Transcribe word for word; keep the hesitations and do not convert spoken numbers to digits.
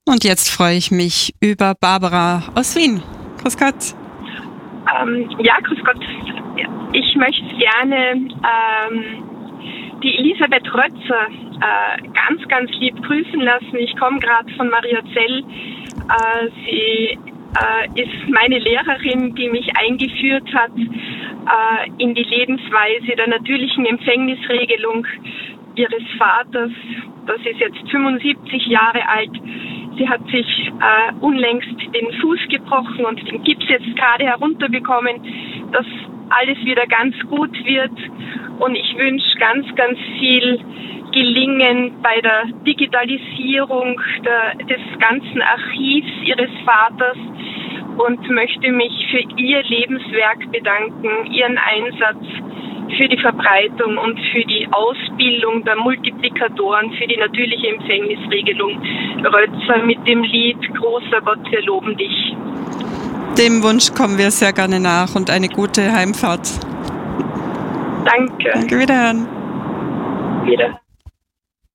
Und jetzt freue ich mich über Barbara aus Wien. Grüß Gott. Ähm, ja, grüß Gott. Ich möchte gerne ähm, die Elisabeth Rötzer äh, ganz, ganz lieb grüßen lassen. Ich komme gerade von Mariazell. Äh, sie äh, ist meine Lehrerin, die mich eingeführt hat äh, in die Lebensweise der natürlichen Empfängnisregelung ihres Vaters. Das ist jetzt fünfundsiebzig Jahre alt. Sie hat sich äh, unlängst den Fuß gebrochen und den Gips jetzt gerade herunterbekommen, dass alles wieder ganz gut wird. Und ich wünsche ganz, ganz viel Gelingen bei der Digitalisierung der, des ganzen Archivs ihres Vaters und möchte mich für ihr Lebenswerk bedanken, ihren Einsatz für die Verbreitung und für die Ausbildung der Multiplikatoren für die natürliche Empfängnisregelung. Rötzer mit dem Lied Großer Gott, wir loben dich. Dem Wunsch kommen wir sehr gerne nach und eine gute Heimfahrt. Danke. Danke, wiederhören. Wieder.